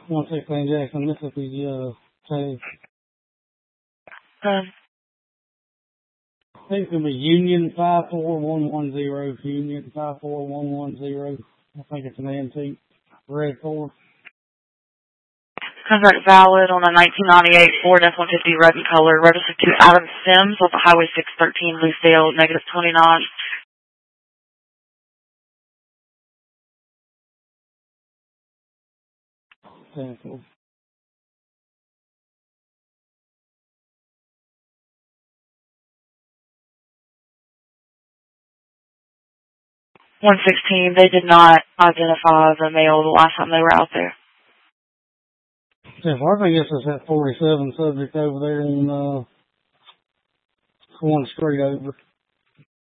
116 Jackson, Mississippi, tag. I think it's going to be Union 54110. Union 54110. I think it's an antique. Red Ford. Contract valid on a 1998 Ford F-150 red in color, registered to Adam Sims off of Highway 613, Lucedale, -29. Cancel. 116, they did not identify the male the last time they were out there. Yeah, well, I think this is that 47 subject over there in going straight over.